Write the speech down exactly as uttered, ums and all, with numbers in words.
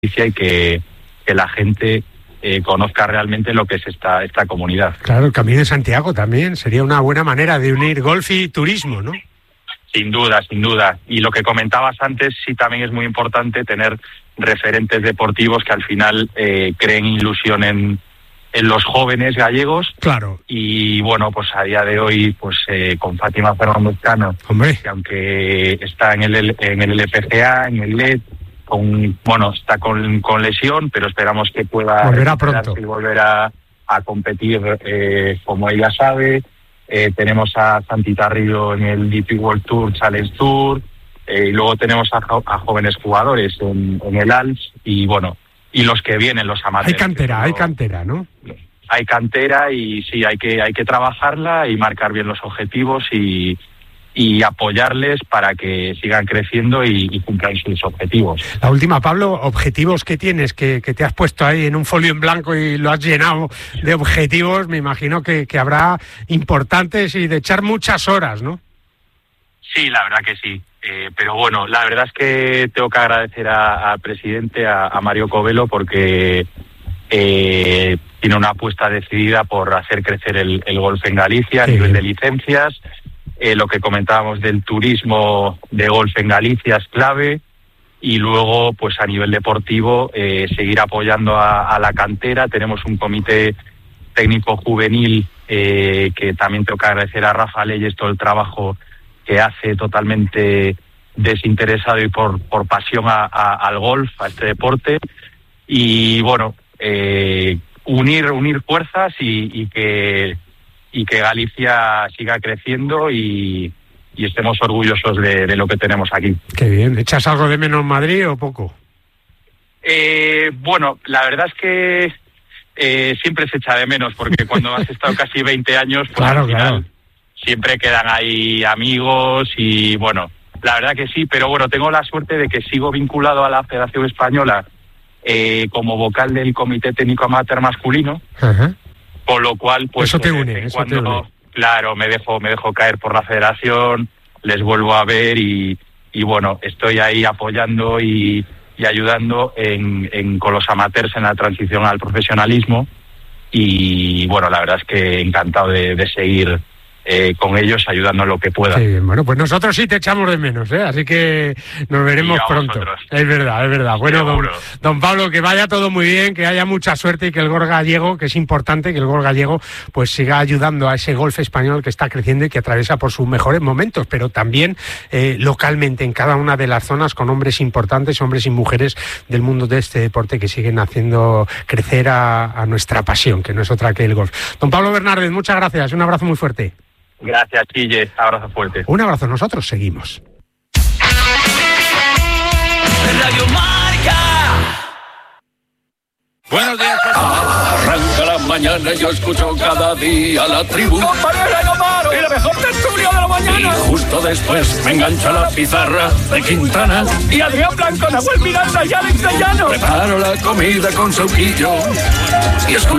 y que, que la gente eh, conozca realmente lo que es esta, esta comunidad. Claro, el Camino de Santiago también sería una buena manera de unir golf y turismo, ¿no? Sin duda, sin duda. Y lo que comentabas antes, sí también es muy importante tener referentes deportivos que al final eh, creen ilusión en, en los jóvenes gallegos. Claro. Y bueno, pues a día de hoy, pues eh, con Fátima Fernández Cano, Hombre. que aunque está en el en el L P G A, en el L E D, con, bueno, está con, con lesión, pero esperamos que pueda volverá pronto y volver a, a competir eh, como ella sabe. Eh, tenemos a Santi Tarrillo en el D P World Tour, Challenge Tour, eh, y luego tenemos a, a jóvenes jugadores en, en el A L S, y bueno, y los que vienen, los amateurs. Hay cantera, no, hay cantera, ¿no? Hay cantera y sí, hay que hay que trabajarla y marcar bien los objetivos y, y apoyarles para que sigan creciendo y, y cumplan sus objetivos. La última, Pablo, objetivos que tienes, que, que te has puesto ahí en un folio en blanco y lo has llenado de objetivos, me imagino que, que habrá importantes y de echar muchas horas, ¿no? Sí, la verdad que sí. Eh, pero bueno, la verdad es que tengo que agradecer al presidente, a, a Mario Covelo, porque eh, tiene una apuesta decidida por hacer crecer el, el golf en Galicia a sí. nivel de licencias. Eh, lo que comentábamos del turismo de golf en Galicia es clave, y luego pues a nivel deportivo eh, seguir apoyando a, a la cantera. Tenemos un comité técnico juvenil eh, que también tengo que agradecer a Rafa Leyes todo el trabajo que hace totalmente desinteresado y por, por pasión a, a, al golf, a este deporte. Y bueno, eh, unir unir fuerzas y, y que y que Galicia siga creciendo y, y estemos orgullosos de, de lo que tenemos aquí. Qué bien. ¿Echas algo de menos Madrid o poco? Eh, bueno, la verdad es que eh, siempre se echa de menos, porque cuando has estado casi veinte años, pues claro, al final claro. siempre quedan ahí amigos y bueno, la verdad que sí, pero bueno, tengo la suerte de que sigo vinculado a la Federación Española eh, como vocal del Comité Técnico Amateur Masculino. Ajá. Con lo cual, pues eso te une, eso cuando, te une. Claro, me dejo, me dejo caer por la federación, les vuelvo a ver y, y bueno, estoy ahí apoyando y, y ayudando en, en, con los amateurs en la transición al profesionalismo. Y bueno, la verdad es que encantado de, de seguir eh, con ellos, ayudando en lo que pueda. Sí, bueno, pues nosotros sí te echamos de menos, ¿eh? Así que nos veremos pronto. Vosotros. Es verdad, es verdad. Bueno, don, don Pablo, que vaya todo muy bien, que haya mucha suerte y que el golf gallego, que es importante, que el golf gallego pues siga ayudando a ese golf español que está creciendo y que atraviesa por sus mejores momentos, pero también eh, localmente en cada una de las zonas con hombres importantes, hombres y mujeres del mundo de este deporte que siguen haciendo crecer a, a nuestra pasión, que no es otra que el golf. Don Pablo Bernárdez, muchas gracias, un abrazo muy fuerte. Gracias, Chille. Abrazo fuerte. Un abrazo. Nosotros seguimos. Radio Marca. Buenos días. Arranca la mañana y yo escucho cada día la tribu. Compañera, no paro. Y la mejor tertulia de la mañana. Y justo después me engancha la pizarra de Quintana. Y Adrián Blanco, Nahuel Miranda y Alex de Llano. Preparo la comida con sauquillo y escucho